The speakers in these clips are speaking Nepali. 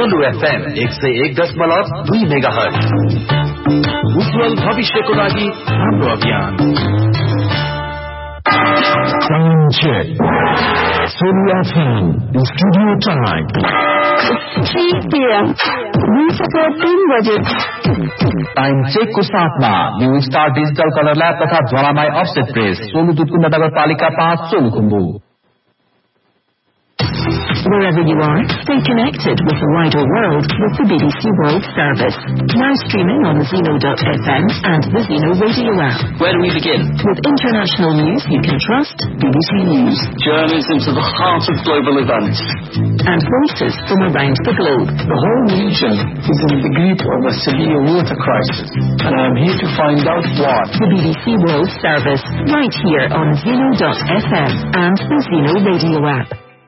Solu FM 101.2 megahertz. उज्जवल भविष्यको लागि हाम्रो अभियान। Solar FM in studio time 3 PM दिउँसोको 3 बजे टाइम चेकको साथमा new star digital colour lab तथा ज्वालामाई अफसेट प्रेस सोलु दुधकुण्ड नगरपालिका 5 Solukhumbu. Wherever you are, stay connected with the wider world with the BBC World Service. Now streaming on Zeno.fm and the Zeno Radio app. Where do we begin? With international news you can trust, BBC News. Journeys into the heart of global events. And voices from around the globe. The whole region is in the grip of a severe water crisis, and I am here to find out what. The BBC World Service, right here on Zeno.fm and the Zeno Radio app.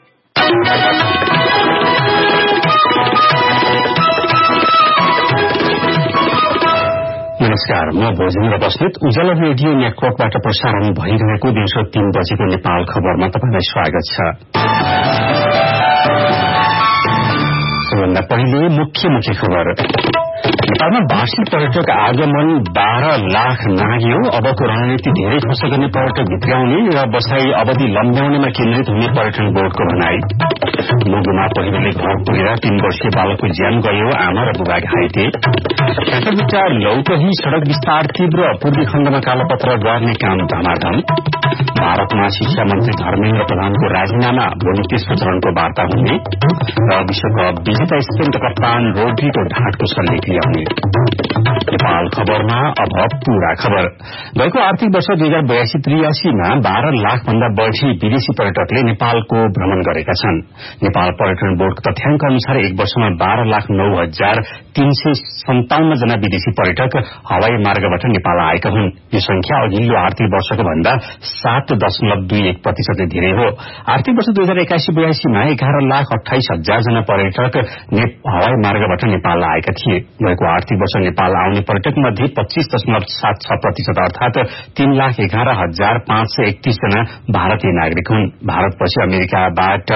नमस्कार, म भोजेन्द्र बस्नेत। उज्यालो रेडियो नेटवर्कबाट प्रसारण भइरहेको दिउँसो 3 बजेको नेपाल खबरमा तपाईलाई स्वागत छ। सबभन्दा पहिले मुख्य खबर। नेपालमा वार्षिक पर्यटक आगमन 12 लाख नाग्यो। अबको रणनीति धेरै खर्च गर्ने पर्यटक भित्राउने र बसाई अवधि लम्ब्याउनेमा केन्द्रित हुने पर्यटन बोर्डको भनाई। मुगुमा पहिरोले घर पुगेर 3 वर्षीय बालकको ज्यान गयो, आमा र बुबा घाइते। काँटाभिट्टा लौकही सड़क विस्तार तीव्र, पूर्वी खण्डमा कालोपत्र गर्ने काम धमाधम। भारतमा शिक्षा मन्त्री धर्मेन्द्र प्रधानको राजीनामा, भोलि तेस्रो चरणको वार्ता हुने। र विश्वकप विजेता स्पेनको कप्तान रोड्रीको ढाँटको शल्य क्रियाउने। नेपाल खबरमा अब पूरा खबर। गएको आर्थिक वर्ष 2082-83 मा 12 लाख भन्दा बढ़ी विदेशी पर्यटकले नेपालको भ्रमण गरेका छन्। नेपाल पर्यटन बोर्डको तथ्याङ्क अनुसार एक वर्षमा 12,09,357 जना विदेशी पर्यटक हवाई मार्गबाट नेपाल आएका हुन्। यो संख्या अघिल्लो आर्थिक वर्षको भन्दा 7.21% धेरै हो। आर्थिक वर्ष 2081-82 मा 11,28,000 जना पर्यटक हवाई मार्गबाट नेपाल आएका थिए। गएको आर्थिक वर्ष नेपाल आउने पर्यटक मध्ये 25.76% अर्थात 3,11,531 जना भारतीय नागरिक हुन्। भारतपछि अमेरिकाबाट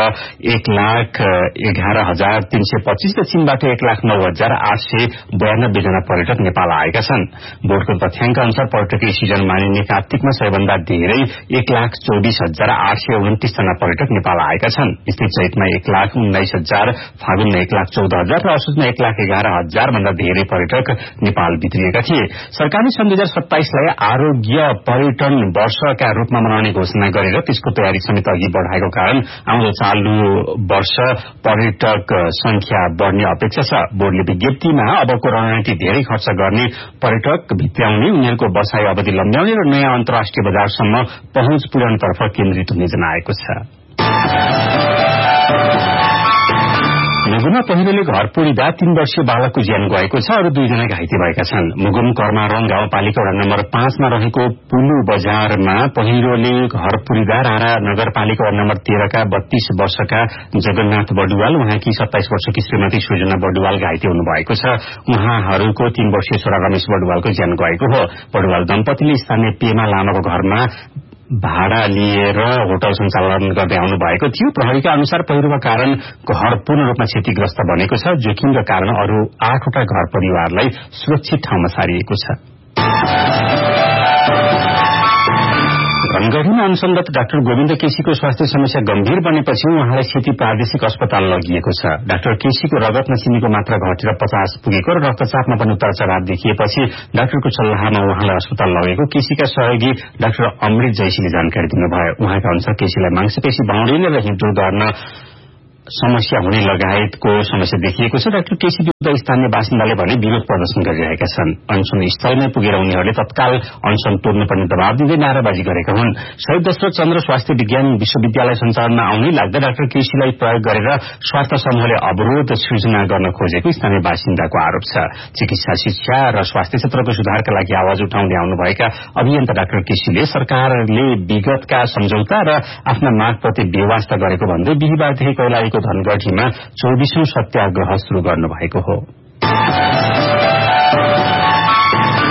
1,11,325 र चीनबाट 1,09,892 जना पर्यटक नेपाल आएका छन्। बोर्डको तथ्याङ्क अनुसार पर्यटकीय सिजन मानिने कार्तिकमा सबैभन्दा धेरै 1,24,829 जना पर्यटक नेपाल आएका छन्। यस्तै चैतमा 1,19,000, फागुनमा 1,14,000 र असोजमा 1,11,000 भन्दा धेरै पर्यटक नेपाल भित्रिएका थिए। सरकारले सन् 2027 लाई आरोग्य पर्यटन वर्षका रूपमा मनाउने घोषणा गरेर त्यसको तयारी समेत अघि बढ़ाएको कारण आउँदो चालू वर्ष पर्यटक संख्या बढ़ने अपेक्षा छ। बोर्डले विज्ञप्तिमा अबको रणनीति धेरै खर्च गर्ने पर्यटक भित्र्याउने, उनीहरूको बसाई अवधि लम्ब्याउने र नयाँ अन्तर्राष्ट्रिय बजारसम्म पहुँच पुर्याउनेतर्फ केन्द्रित हुने जनाएको छ। मुगुममा पहिरोले घर पोडिँदा 3 वर्षीय बालकको ज्यान गएको छ, अरू 2 जना घाइते भएका छन्। मुगुम कर्मारङ गाउँपालिका वडा नम्बर 5 मा रहेको पुलु बजारमा पहिरोले घर पुरिँदा रारा नगरपालिका वडा नम्बर 13 का 32 वर्षका जगन्नाथ बडुवाल, उहाँकी 27 वर्षकी श्रीमती सृजना बडुवाल घाइते हुनुभएको छ। उहाँहरूको 3 वर्षीय छोरा रमेश बडुवालको ज्यान गएको हो। बडुवाल दम्पतिले स्थानीय पेमा लामाको घरमा भाडा लिएर होटल सञ्चालन गर्दै आउनु भएको थियो। प्रहरीका अनुसार पहिरोका कारण घर पूर्ण रूपमा क्षतिग्रस्त बनेको छ। जोखिमका कारण अरू 8 वटा घर परिवारलाई सुरक्षित ठाउँमा सारिएको छ। धनगढ़ीमा अनुसन्धान डाक्टर गोविन्द केसीको स्वास्थ्य समस्या गम्भीर बनेपछि उहाँलाई सेती प्रादेशिक अस्पताल लगिएको छ। डाक्टर केसीको रगत नसिनीको मात्रा घटेर 50 पुगेको र रक्तचापमा पनि उतार चढाव देखिएपछि डाक्टरको सल्लाहमा उहाँलाई अस्पताल लगेको केसीका सहयोगी डाक्टर अमृत जैसीले जानकारी दिनुभयो। उहाँका अनुसार केसीलाई मांसपेशी बाउडिने र हिँडडुल गर्न समस्या हुने लगायतको समस्या देखिएको छ। डाक्टर केसी विरुद्ध स्थानीय बासिन्दाले भने विरोध प्रदर्शन गरिरहेका छन्। अनशन स्थलमै पुगेर उनीहरूले तत्काल अनशन तोड्नुपर्ने दबाव दिँदै नाराबाजी गरेका हुन्। शहीद दशरथ चन्द्र स्वास्थ्य विज्ञान विश्वविद्यालय सञ्चालनमा आउनै लाग्दा डाक्टर केसीलाई प्रयोग गरेर स्वार्थ समूहले अवरोध सृजना गर्न खोजेको स्थानीय बासिन्दाको आरोप छ। चिकित्सा शिक्षा र स्वास्थ्य क्षेत्रको सुधारका लागि आवाज उठाउँदै आउनुभएका अभियन्ता डाक्टर केसीले सरकारले विगतका सम्झौता र आफ्ना मागप्रति बेवास्ता गरेको भन्दै बिहीबारदेखि कैलालीको धनगढ़ीमा 24औं सत्याग्रह शुरू गर्नुभएको हो।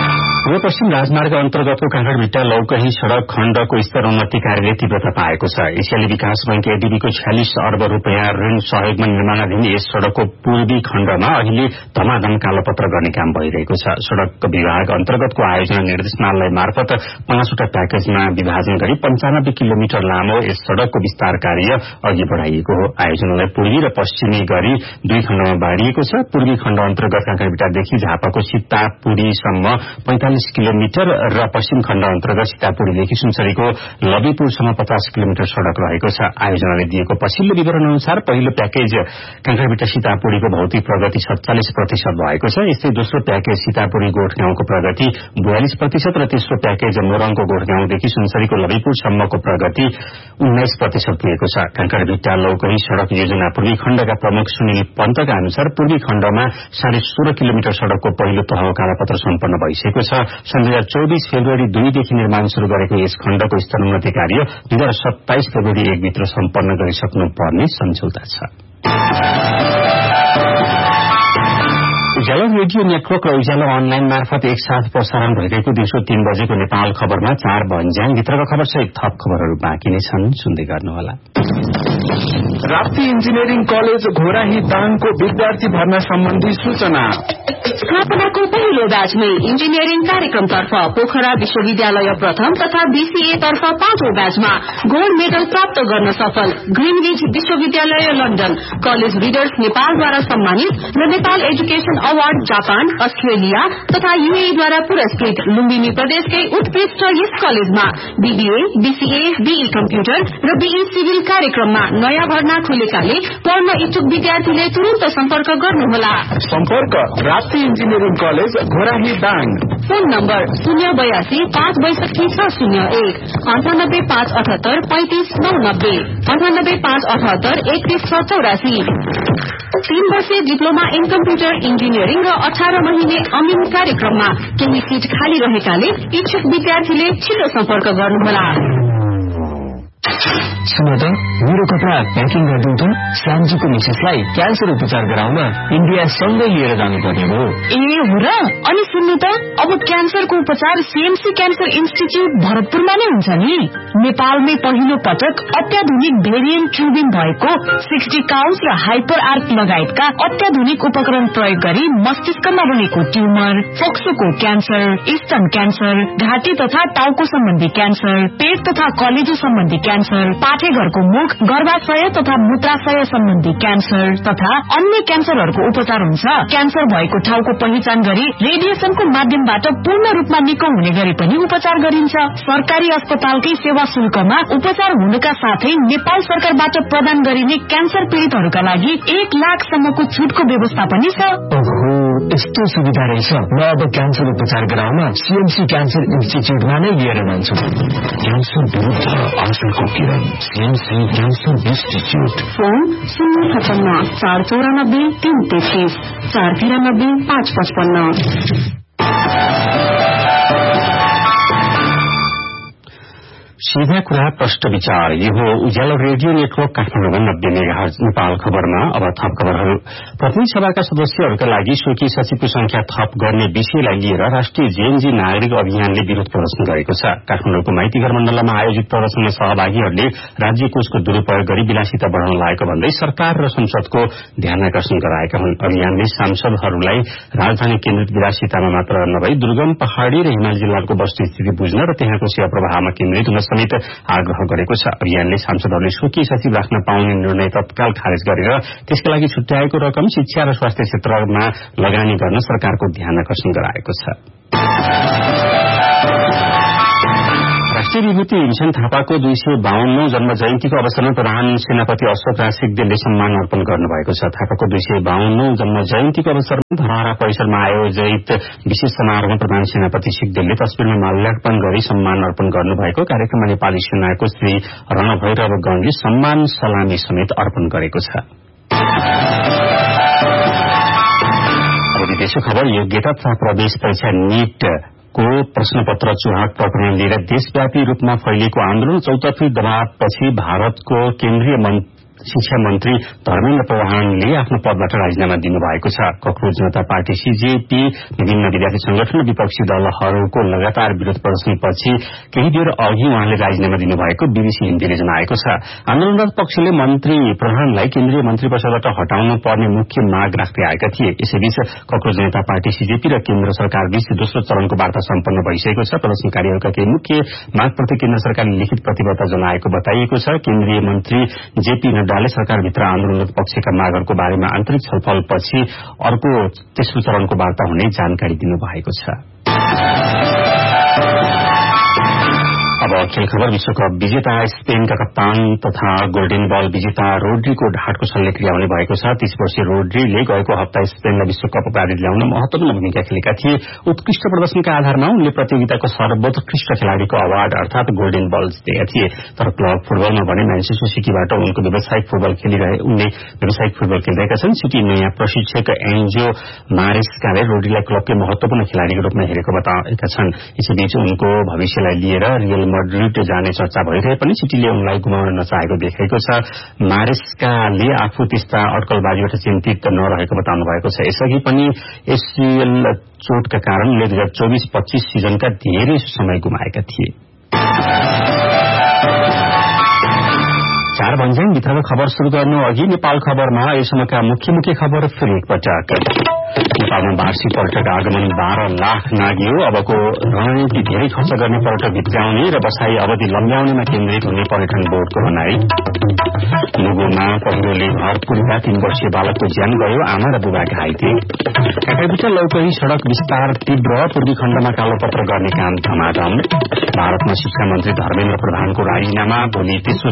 पूर्व पश्चिम राजमार्ग अन्तर्गतको काँक्राभिट्टा लौकही सड़क खण्डको स्तरोन्नति कार्यले तीव्रता पाएको छ। एसियाली विकास बैंक एडीबीको 46 अर्ब रूपियाँ ऋण सहयोगमा निर्माणाधीन यस सड़कको पूर्वी खण्डमा अहिले धमाधम कालोपत्र गर्ने काम भइरहेको छ। सड़क विभाग अन्तर्गतको आयोजना निर्देशनालय मार्फत 5वटा प्याकेजमा विभाजन गरी 95 किलोमिटर लामो यस सड़कको विस्तार कार्य अघि बढ़ाइएको हो। आयोजनालाई पूर्वी र पश्चिमी गरी 2 खण्डमा बाँडिएको छ। पूर्वी खण्ड अन्तर्गत काँक्राभिट्टादेखि झापाको सीतापुरीसम्म 45 किलोमिटर र पश्चिम खण्ड अन्तर्गत सीतापुरीदेखि सुनसरीको लबीपुरसम्म 50 किलोमिटर सड़क रहेको छ। आयोजनाले दिएको पछिल्लो विवरण अनुसार पहिलो प्याकेज काँक्राभिट्टा सीतापुरीको भौतिक प्रगति 47% भएको छ। यस्तै दोस्रो प्याकेज सीतापुरी गोठगाउँको प्रगति 42% र तेस्रो प्याकेज मोरङको गोठगाउँदेखि सुनसरीको लबीपुरसम्मको प्रगति 19% पुगेको छ। काँक्राभिट्टा लौकही सड़क योजना पूर्वी खण्डका प्रमुख सुनिल पन्तका अनुसार पूर्वी खण्डमा 16.5 किलोमिटर सड़कको पहिलो तहको कालोपत्र सम्पन्न भइसकेको छ। सन् 2024 फेब्रुअरी 2 देखि निर्माण शुरू गरेको यस खण्डको स्तरोन्नति कार्य 2027 फेब्रुअरी 1 भित्र सम्पन्न गरिसक्नुपर्ने सम्झौता छ। उज्यालो रेडियो नेटवर्क र उज्यालो अनलाइन मार्फत एकसाथ प्रसारण भइरहेको दिउँसो 3 बजेको नेपाल खबरमा 4 भन्ज्याङभित्रका खबर सहित थप खबरहरू बाँकी नै छन्, सुन्दै गर्नुहोला। राप्ती इन्जिनियरिङ कलेज घोराही दाङको विद्यार्थी भर्ना सम्बन्धी सूचना। स्थापनाको पहिलो ब्याचमै इन्जिनियरिङ कार्यक्रमतर्फ पोखरा विश्वविद्यालय प्रथम तथा बीसीए तर्फ 5औं ब्याचमा गोल्ड मेडल प्राप्त गर्न सफल ग्रीनविच विश्वविद्यालय लन्डन कलेज रिडर्स नेपालद्वारा सम्मानित र Nepal education award Japan, Australia तथा यूएईद्वारा पुरस्कृत लुम्बिनी प्रदेशकै उत्कृष्ट यस कलेजमा बीबीए, बीसीए, बीई कम्प्युटर र बीई सिभिल कार्यक्रममा नयाँ भर्ना खुलेकाले पढ्न इच्छुक विद्यार्थीले तुरन्त सम्पर्क गर्नुहोला। सम्पर्क Rapti engineering college Ghorahi Dang. Phone number 082 562 601 98 578 35 990 98 578 31 84। 3 वर्षीय डिप्लोमा इन कम्प्युटर इन्जिनियरिङ र 18 महिने अमिन कार्यक्रममा केही सीट खाली रहेकाले इच्छुक विद्यार्थीले छिटो सम्पर्क गर्नुहोला। सुन त, मेरो कपडा प्याकिङ गरिदिउँ त। श्यामजीको मिसेसलाई क्यान्सर उपचार गराउन इन्डिया सँगै लिएर जानुपर्ने हो। ए हो र? अनि सुन्नु त, अब क्यान्सरको उपचार सीएमसी क्यान्सर इन्स्टिच्युट भरतपुरमा नै हुन्छ नि। नेपालमै पहिलो पटक अत्याधुनिक भेरिएन्ट ट्युबिङ भएको 60 काउन्स र हाइपर आर्क लगायतका अत्याधुनिक उपकरण प्रयोग गरी मस्तिष्कमा रहेको ट्युमर, फोक्सोको क्यान्सर, स्तन क्यान्सर, घाँटी तथा टाउको सम्बन्धी क्यान्सर, पेट तथा कलेजो सम्बन्धी क्यान्सर, पाठेघरको मुख, गर्भाशय तथा मूत्राशय सम्बन्धी क्यान्सर तथा अन्य क्यान्सरहरूको उपचार हुन्छ। क्यान्सर भएको ठाउँको पहिचान गरी रेडिएसनको माध्यमबाट पूर्ण रूपमा निको हुने गरी पनि उपचार गरिन्छ। सरकारी अस्पतालकै सेवा शुल्कमा उपचार हुनुका साथै नेपाल सरकारबाट प्रदान गरिने क्यान्सर पीड़ितहरूका लागि 1 लाखसम्मको छुटको व्यवस्था पनि छ। ओहो, यस्तो सुविधा रहेछ। म अब क्यान्सर उपचार गराउन सीएमसी क्यान्सर इन्स्टिच्युटमा नै लिएर जान्छु। क्यान्सर विरुद्ध आशाको किरण, सीएमसी क्यान्सर इन्स्टिच्युट। फोन 056 494 333 493 555। सीधा कुरा प्रष्ट विचार। यो हो उज्यालो रेडियो नेटवर्क काठमाडौँमा 90 मेगाहर्ज नेपाल खबरमा। अब थप खबरहरू। प्रतिनिधि सभाका सदस्यहरूका लागि स्वकीय सचिवको संख्या थप गर्ने विषयलाई लिएर राष्ट्रिय जेएनजी नागरिक अभियानले विरोध प्रदर्शन गरेको छ। काठमाडौँको माइतीघर मण्डलमा आयोजित प्रदर्शनमा सहभागीहरूले राज्य कोषको दुरूपयोग गरी विलासिता बढ़ाउन लागेको भन्दै सरकार र संसदको ध्यानकर्षण गराएका हुन्। अभियानले सांसदहरूलाई राजधानी केन्द्रित विलासितामा मात्र नभई दुर्गम पहाड़ी र हिमाल जिल्लाको वस्तुस्थिति बुझ्न र त्यहाँको सेवा प्रवाहमा केन्द्रित हुन समेत आग्रह गरेको छ। अभियानले सांसदहरूले स्वकीय सचिव राख्न पाउने निर्णय तत्काल खारेज गरेर त्यसका लागि छुट्याएको रकम शिक्षा र स्वास्थ्य क्षेत्रमा लगानी गर्न सरकारको ध्यानकर्षण गराएको छ। राष्ट्रिय विभूति भीमसेन थापाको 252औं जन्म जयन्तीको अवसरमा प्रधान सेनापति अशोक राज सिग्देलले सम्मान अर्पण गर्नुभएको छ। थापाको 252औं जन्म जयन्तीको अवसरमा धरहरा परिसरमा आयोजित विशेष समारोहमा प्रधान सेनापति सिग्देलले तस्बिरमा माल्यार्पण गरी सम्मान अर्पण गर्नुभएको कार्यक्रममा नेपाली सेनाको श्री रणभैरव गणले सम्मान सलामी समेत अर्पण गरेको छ। विदेशको खबर। योग्यता तथा प्रवेश परीक्षा नीट को प्रश्नपत्र चुहाट प्रकरण लिएर देशव्यापी रूपमा फैलिएको आन्दोलन चौतर्फी दबावपछि भारतको केन्द्रीय शिक्षा मन्त्री धर्मेन्द्र प्रधानले आफ्नो पदबाट राजीनामा दिनुभएको छ। कक्रोच जनता पार्टी सीजेपी विभिन्न विद्यार्थी संगठन र विपक्षी दलहरूको लगातार विरोध प्रदर्शनपछि केही बेर अघि उहाँले राजीनामा दिनुभएको बीबीसी हिन्दीले जनाएको छ। आन्दोलनरत पक्षले मन्त्री प्रधानलाई केन्द्रीय मन्त्री परिषदबाट हटाउनु पर्ने मुख्य माग राख्दै आएका थिए। यसैबीच कक्रोच जनता पार्टी सीजेपी र केन्द्र सरकार बीच दोस्रो चरणको वार्ता सम्पन्न भइसकेको छ। प्रदर्शनकारीहरूका केही मुख्य मागप्रति केन्द्र सरकारले लिखित प्रतिबद्धता जनाएको बताइएको छ। केन्द्रीय मन्त्री जेपी नड्डाले सरकारभित्र आन्दोलनरत पक्षका मागहरूको बारेमा आन्तरिक छलफलपछि अर्को तेस्रो चरणको वार्ता हुने जानकारी दिनुभएको छ। अब खेल खबर। विश्वकप विजेता स्पेनका कप्तान तथा गोल्डन बल विजेता रोड्रीको ढाडको शल्यक्रिया हुने भएको छ। 30 वर्षीय रोड्रीले गएको हप्ता स्पेनलाई विश्वकप उपाधि ल्याउन महत्वपूर्ण भूमिका खेलेका थिए। उत्कृष्ट प्रदर्शनका आधारमा उनले प्रतियोगिताको सर्वोत्कृष्ट खेलाड़ीको अवार्ड अर्थात गोल्डन बल जितेका थिए। तर क्लब फुटबलमा भने म्यानचेस्टर सिटीबाट उनले व्यावसायिक फुटबल खेलिरहेका छन्। सिटी नयाँ प्रशिक्षक एन्जो मारेस्काले रोड्रीलाई क्लबकै महत्वपूर्ण खेलाड़ीको रूपमा हेरेको बताएका छन्। यसैबीच उनको भविष्यलाई लिएर रियल मड्रिड जाने चर्चा भइरहे पनि सिटीले उनलाई गुमाउन नचाहेको देखाएको छ। मारेस्काले आफू त्यस्ता अड्कलबाजीबाट चिन्तित नरहेको बताउनु भएको छ। यसअघि पनि एसिएल चोटका कारण 2024-25 सिजनका धेरै समय गुमाएका थिए। 4 भन्ज्याङ भित्रको खबर शुरू गर्नु अघि नेपाल खबरमा यसम्मका मुख्य खबर फेरि एकपटक। नेपालमा वार्षिक पर्यटक आगमन 12 लाख नाग्यो। अबको रणनीति धेरै खर्च गर्ने पर्यटक भित्राउने र बसाई अवधि लम्ब्याउनेमा केन्द्रित हुने पर्यटन बोर्डको भनाई। मुगुमा पहिरोले घर पुगेका 3 वर्षीय बालकको ज्यान गयो, आमा र बुबा घाइते। काकाईबुटा लौकही सड़क विस्तार तीव्र, पूर्वी खण्डमा कालोपत्र गर्ने काम धमाधम। भारतमा शिक्षा मन्त्री धर्मेन्द्र प्रधानको राजीनामा भोलि तेस्रो